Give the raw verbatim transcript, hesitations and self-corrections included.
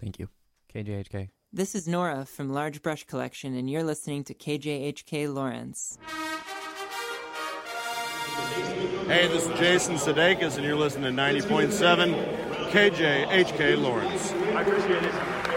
Thank you. K J H K. This is Nora from Large Brush Collection, and you're listening to K J H K Lawrence. Hey, this is Jason Sudeikis, and you're listening to ninety point seven K J H K Lawrence. I appreciate it.